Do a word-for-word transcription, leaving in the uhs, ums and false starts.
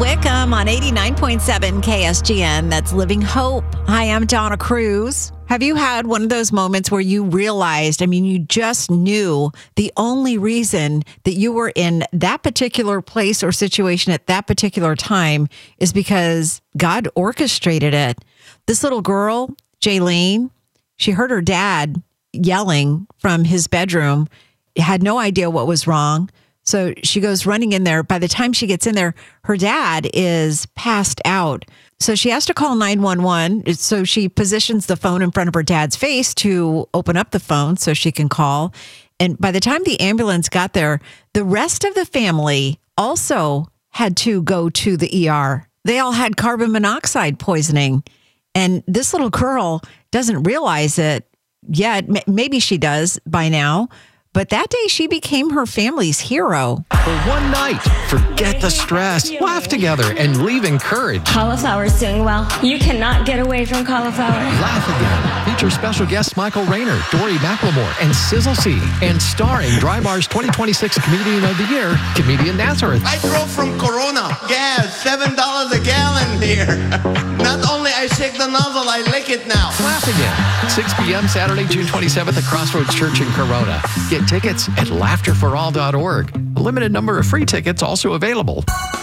Wickham on eighty-nine point seven K S G N. That's Living Hope. Hi, I'm Donna Cruz. Have you had one of those moments where you realized, I mean, you just knew the only reason that you were in that particular place or situation at that particular time is because God orchestrated it? This little girl, Jaylene, she heard her dad yelling from his bedroom, had no idea what was wrong. So she goes running in there. By the time she gets in there, her dad is passed out. So she has to call nine one one. So she positions the phone in front of her dad's face to open up the phone so she can call. And by the time the ambulance got there, the rest of the family also had to go to the E R. They all had carbon monoxide poisoning. And this little girl doesn't realize it yet. Maybe she does by now. But that day, she became her family's hero. For one night, forget the stress, laugh together, and leave encouraged. Cauliflower's doing well. You cannot get away from cauliflower. Laugh Again. Feature special guests Michael Rayner, Dory McLemore, and Sizzle C. And starring Dry Bar's twenty twenty-six Comedian of the Year, Comedian Nazareth. I drove from Corona. Gas, seven dollars a gallon here. Not only I shake the nozzle, I lick it now. Laugh Again. six p.m. Saturday, June twenty-seventh at Crossroads Church in Corona. Get tickets at laughter for all dot org. A limited number of free tickets also available.